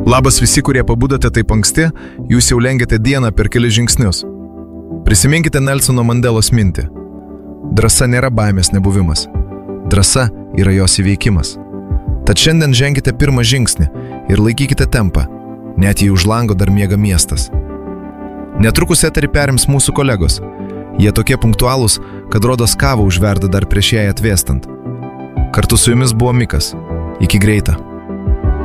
Labas visi, kurie pabudote taip anksti, jūs jau lengiate dieną per kelius žingsnius. Prisiminkite Nelsono Mandelos mintį. Drąsa nėra baimės nebuvimas. Drąsa yra jos įveikimas. Tad šiandien ženkite pirmą žingsnį ir laikykite tempą, net jei už lango dar miega miestas. Netrukus eterį perims mūsų kolegos. Jie tokie punktualūs, kad rodos kavą užverda dar prieš jai atvėstant. Kartu su jumis buvo Mikas. Iki greito.